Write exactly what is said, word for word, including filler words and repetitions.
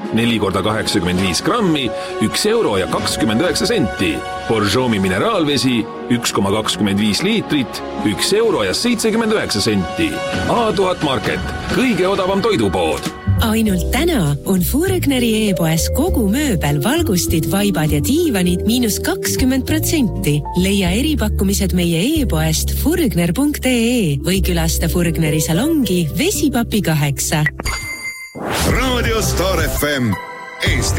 neli korda kaheksakümmend viis grammi, üks euro ja kakskümmend üheksa senti. Borjomi mineraalvesi, üks koma kakskümmend viis liitrit, üks euro ja seitsekümmend üheksa senti. A tuhat Market, kõige odavam toidupood. Ainult täna on Furgneri e-poes kogu mööbel, valgustid, vaibad ja diivanid miinus kakskümmend protsenti. Leia eripakkumised meie e-poest furgner punkt ee või külasta Furgneri salongi Vesipapi kaheksa. Radio Star F M Eesti